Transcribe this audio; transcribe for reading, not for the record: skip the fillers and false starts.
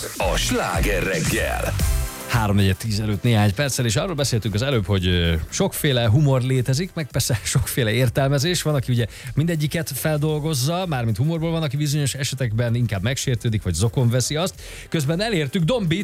Ez a Sláger reggel. 3:10 előtt néhány perccel, és arról beszéltünk az előbb, hogy sokféle humor létezik, meg persze sokféle értelmezés. Van, aki ugye mindegyiket feldolgozza, mármint humorból, van, aki bizonyos esetekben inkább megsértődik, vagy zokon veszi azt. Közben elértük Dombit,